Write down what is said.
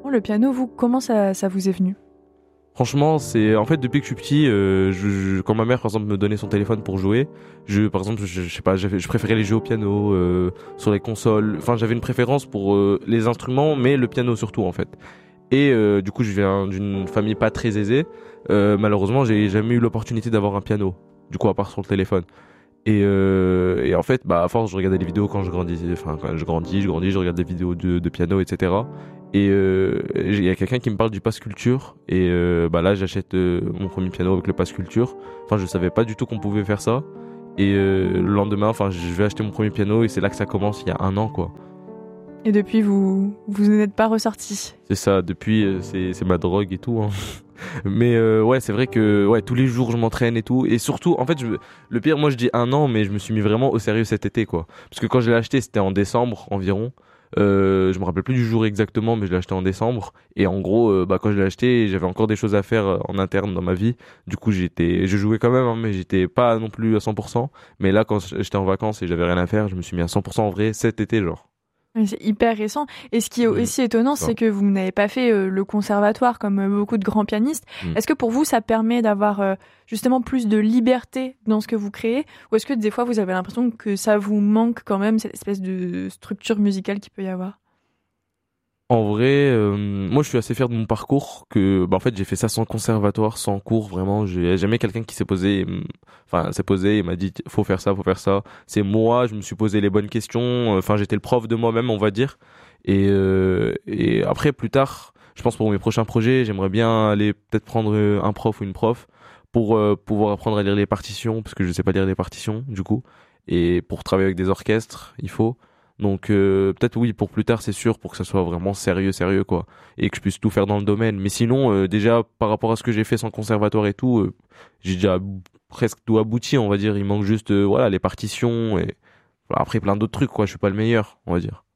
Le piano, vous, comment ça vous est venu? Franchement, c'est en fait depuis que je suis petit, quand ma mère par exemple me donnait son téléphone pour jouer, par exemple, je sais pas, je préférais les jeux au piano, sur les consoles. Enfin, j'avais une préférence pour les instruments, mais le piano surtout en fait. Et du coup, je viens d'une famille pas très aisée. Malheureusement, j'ai jamais eu l'opportunité d'avoir un piano. Du coup, à part sur le téléphone. Et en fait, à force, je regardais les vidéos quand je grandissais. Enfin, quand je grandis, je regarde des vidéos de piano, etc. Et il y a quelqu'un qui me parle du Pass Culture. Et là, j'achète mon premier piano avec le Pass Culture. Enfin, je savais pas du tout qu'on pouvait faire ça. Et le lendemain, enfin, je vais acheter mon premier piano et c'est là que ça commence, il y a 1 an, quoi. Et depuis, vous n'êtes pas ressorti? C'est ça, depuis, c'est ma drogue et tout, hein. Mais ouais, c'est vrai que ouais, tous les jours je m'entraîne et tout. Et surtout, en fait, le pire, moi je dis 1 an, mais je me suis mis vraiment au sérieux cet été, quoi. Parce que quand je l'ai acheté, c'était en décembre environ. Je me rappelle plus du jour exactement, mais je l'ai acheté en décembre. Et en gros, quand je l'ai acheté, j'avais encore des choses à faire en interne dans ma vie. Du coup, je jouais quand même, hein, mais j'étais pas non plus à 100%. Mais là, quand j'étais en vacances et j'avais rien à faire, je me suis mis à 100% en vrai cet été, genre. Oui, c'est hyper récent. Et ce qui est aussi étonnant, c'est que vous n'avez pas fait le conservatoire comme beaucoup de grands pianistes. Est-ce que pour vous, ça permet d'avoir justement plus de liberté dans ce que vous créez? Ou est-ce que des fois, vous avez l'impression que ça vous manque quand même, cette espèce de structure musicale qu'il peut y avoir? En vrai, moi je suis assez fier de mon parcours en fait j'ai fait ça sans conservatoire, sans cours, vraiment. J'ai jamais quelqu'un qui s'est posé et m'a dit faut faire ça, faut faire ça. C'est moi, je me suis posé les bonnes questions. Enfin, j'étais le prof de moi-même, on va dire. Et après plus tard, je pense pour mes prochains projets, j'aimerais bien aller peut-être prendre un prof ou une prof pour pouvoir apprendre à lire les partitions, parce que je sais pas lire les partitions du coup. Et pour travailler avec des orchestres, il faut. Donc peut-être oui pour plus tard, c'est sûr, pour que ça soit vraiment sérieux quoi, et que je puisse tout faire dans le domaine. Mais sinon déjà par rapport à ce que j'ai fait sans conservatoire et tout, j'ai déjà presque tout abouti, on va dire. Il manque juste voilà les partitions et voilà, après plein d'autres trucs quoi. Je suis pas le meilleur, on va dire.